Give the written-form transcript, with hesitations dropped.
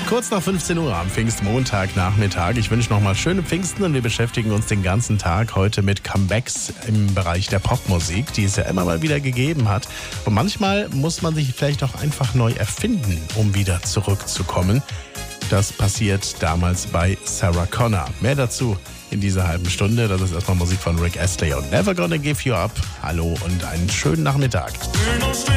Kurz nach 15 Uhr am Pfingstmontagnachmittag. Ich wünsche nochmal schöne Pfingsten und wir beschäftigen uns den ganzen Tag heute mit Comebacks im Bereich der Popmusik, die es ja immer mal wieder gegeben hat. Und manchmal muss man sich vielleicht auch einfach neu erfinden, um wieder zurückzukommen. Das passiert damals bei Sarah Connor. Mehr dazu in dieser halben Stunde. Das ist erstmal Musik von Rick Astley und Never Gonna Give You Up. Hallo und einen schönen Nachmittag.